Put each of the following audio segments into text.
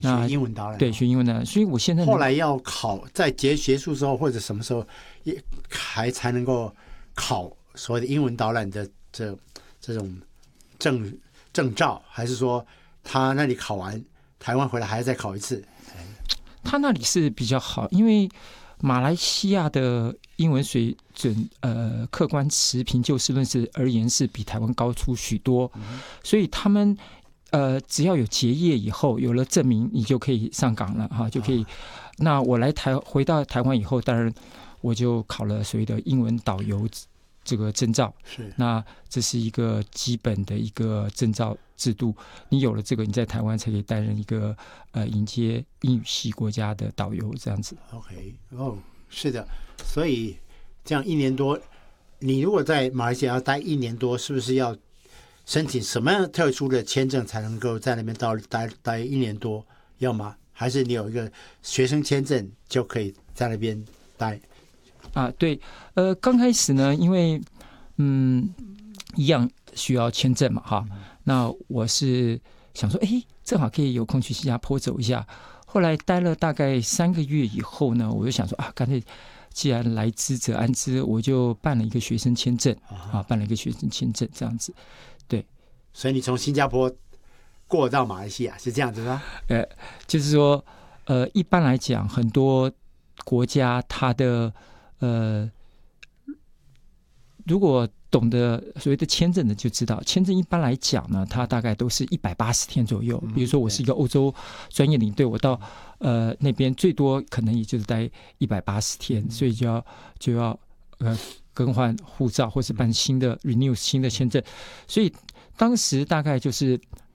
那学英文导览， 对，学英文的。所以我现在后来要考，在结束之后或者什么时候也才能够考所谓的英文导览的这种证照，还是说他那里考完台湾回来还要再考一次？ 他那里是比较好，因为马来西亚的英文水准，客观持平就事论事而言是比台湾高出许多，所以他们只要有结业以后有了证明，你就可以上岗了哈，就可以。那我回到台湾以后，当然我就考了所谓的英文导游这个证照， 是， 那这是一个基本的一个证照制度。你有了这个，你在台湾才可以担任一个迎接英语系国家的导游这样子。 OK， 是的，所以这样1年多，你如果在马来西亚要待1年多，是不是要申请什么样特殊的签证才能够在那边待1年多？要吗？还是你有一个学生签证就可以在那边待？ 对，刚开始呢，因为一样需要签证嘛，哈，那我是想说，正好可以有空去新加坡走一下。后来待了大概3个月以后呢，我就想说干脆既然来之则安之，我就办了一个学生签证办了一个学生签证这样子。对， 所以你从新加坡过到马来西亚是这样子吗？ 就是说，一般来讲，很多国家它的如果懂得所谓的签证的就知道，签证一般来讲呢，它大概都是180天左右。比如说我是一个欧洲专业领队，我到那边最多可能也就是待180天，所以就要更换护照或是办新的 renew 新的签证。所以当时大概就是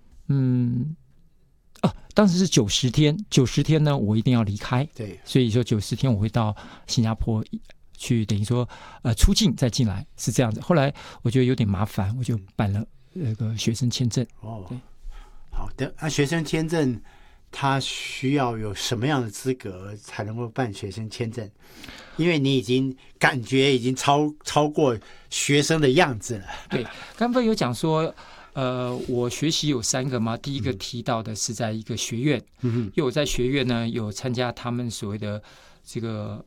当时是90天，90天呢我一定要离开， 对， 所以说90天我会到新加坡去，等于说出境再进来是这样子。后来我觉得有点麻烦，我就办了那个学生签证。对， 好的。学生签证他需要有什么样的资格才能够办学生签证？因为你已经感觉已经超过学生的样子了。 对，刚才有讲说我学习有3个嘛，第一个提到的是在一个学院，因为我在学院呢有参加他们所谓的这个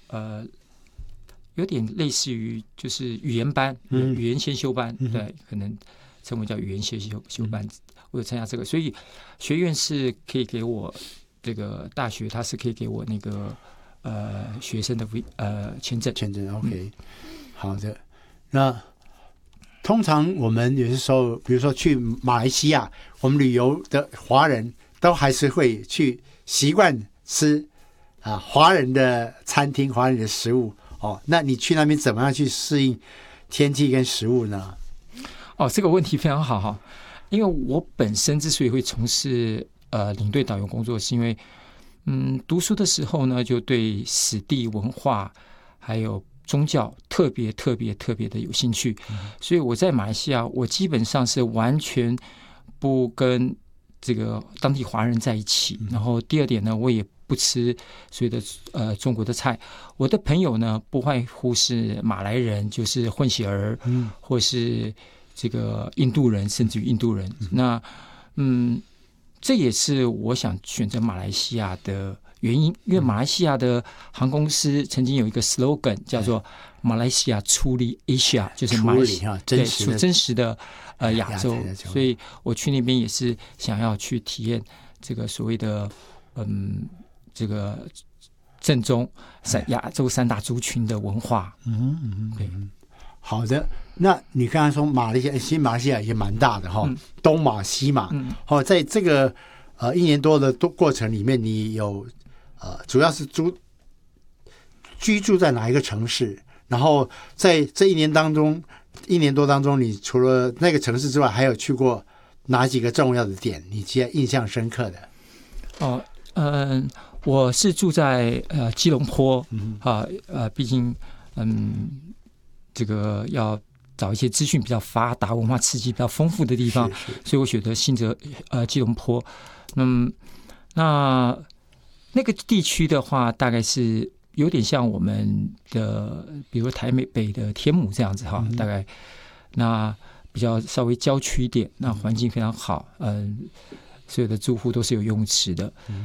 有点类似于就是语言班，语言先修班，对，可能称为叫语言先修班，我有参加这个，所以学院是可以给我这个大学，它是可以给我那个学生的签证。 OK，好的。那通常我们有些时候，比如说去马来西亚，我们旅游的华人都还是会去习惯吃华人的餐厅、华人的食物。那你去那边怎么样去适应天气跟食物呢？ 这个问题非常好哈，因为我本身之所以会从事领队导游工作，是因为读书的时候呢，就对史地文化还有宗教特别的有兴趣，所以我在马来西亚，我基本上是完全不跟这个当地华人在一起。然后第二点呢，我也不吃所谓的中国的菜。我的朋友呢，不外乎是马来人，就是混血儿，或是这个印度人，甚至于印度人。那这也是我想选择马来西亚的原因，因为马来西亚的航空公司曾经有一个 slogan 叫做马来西亚出力 Asia， 就是马来西亚真实的亚洲，所以我去那边也是想要去体验这个所谓的这个正宗亚洲3大族群的文化。对， 好的。那你刚才说马来西亚，新马来西亚也蛮大的哈，东马西马。在这个1年多的过程里面，你有主要是居住在哪一个城市？然后在这1年多当中，你除了那个城市之外，还有去过哪几个重要的点？你记得印象深刻的？ 我是住在基隆坡毕竟这个要找一些资讯比较发达、文化刺激比较丰富的地方，所以我选择基隆坡。那个地区的话，大概是有点像我们的，比如台北的天母这样子哈，大概那比较稍微郊区一点，那环境非常好。 所有的住户都是有游泳池的。